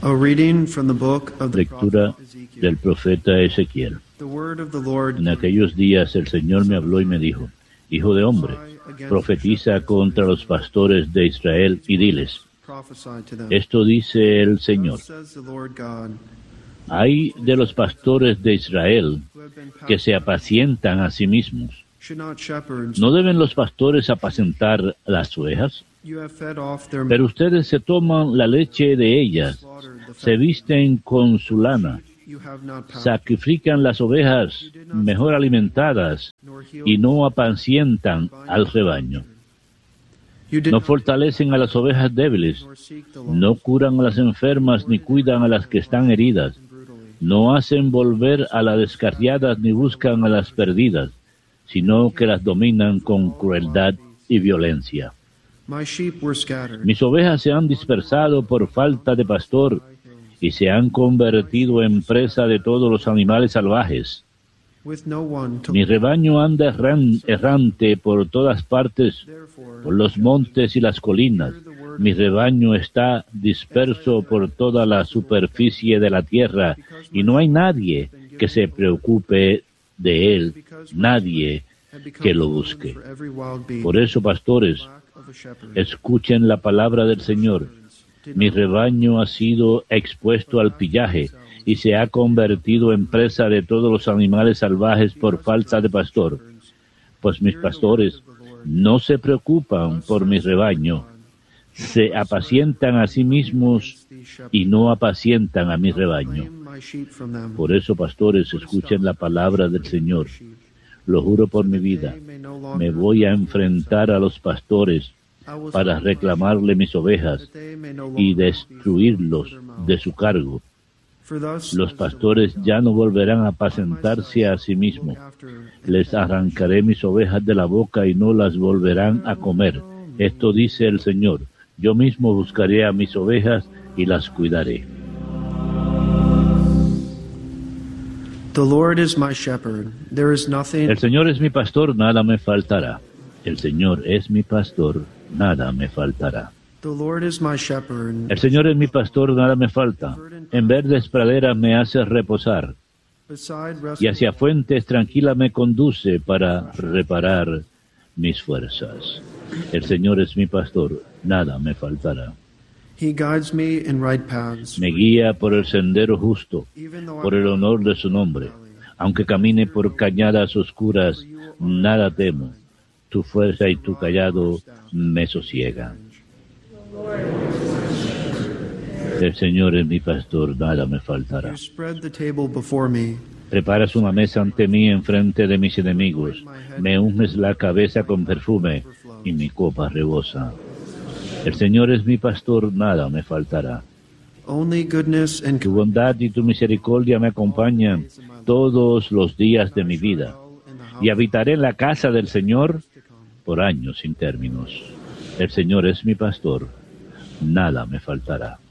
A reading from the book of the Lectura prophet Ezekiel. del profeta Ezequiel. The word of the Lord En aquellos días el Señor me habló y me dijo: Hijo de hombre, profetiza contra los pastores de Israel y diles: prophesy to them. Esto dice el Señor: Thus says the Lord God, Hay de los pastores de Israel who have been que se apacientan a sí mismos. should not shepherds. ¿No deben los pastores apacentar las ovejas? You have fed off their Pero ustedes se toman la leche de ellas, slaughtered the se visten con su lana, you have not power, sacrifican las ovejas mejor alimentadas nor healed. y no apacientan al rebaño. You did No not fortalecen a las ovejas débiles, nor seek the Lord. no curan a las enfermas ni cuidan a las que están heridas, no hacen volver a las descarriadas ni buscan a las perdidas, sino que las dominan con crueldad y violencia. My sheep were scattered. Mis ovejas se han dispersado por falta de pastor y se han convertido en presa de todos los animales salvajes. With no one to Mi rebaño anda errante por todas partes, therefore por los montes y las colinas. Mi rebaño está disperso por toda la superficie de la tierra y no hay nadie que se preocupe de él, nadie have become que lo food busque. for every wild beast. Por eso, pastores, Lack of a shepherd. escuchen la palabra del Señor. Mi rebaño ha sido expuesto al pillaje y se ha convertido en presa de todos los animales salvajes por falta de pastor. Pues mis pastores no se preocupan por mi rebaño, se apacientan a sí mismos y no apacientan a mi rebaño. Claim my sheep from them. Por eso, pastores, escuchen la palabra del Señor. Lo juro por mi vida, They may no me longer voy a enfrentar a los pastores I will para slay my reclamarle mis ovejas sheep, that they may no y longer destruirlos be their de mouth. su cargo. For thus Los says the pastores Lord ya God, no volverán a apacentarse a sí mismos. look after and Les arrancaré mis ovejas de la boca y no las volverán a comer. Esto dice el Señor. Yo mismo buscaré a mis ovejas y las cuidaré. The Lord is my shepherd. There is nothing El Señor es mi pastor, nada me faltará. El Señor es mi pastor, nada me faltará. The Lord is my shepherd. El Señor es mi pastor, nada me falta. En verdes praderas me hace reposar Beside y resting, hacia fuentes tranquilas me conduce para reparar mis fuerzas. El Señor es mi pastor, nada me faltará. He guides me in right paths. Me guía por el sendero justo, Even though por el honor de su nombre. Aunque camine por cañadas oscuras, nada temo. Tu fuerza y tu callado me sosiegan. El Señor es mi pastor, nada me faltará. you spread the table before me. Preparas una mesa ante mí en frente de mis enemigos. Me unges la cabeza con perfume y mi copa rebosa. El Señor es mi pastor, nada me faltará. Only goodness and Tu bondad y tu misericordia me acompañan todos los días de mi vida, y habitaré en la casa del Señor por años sin términos. El Señor es mi pastor, nada me faltará.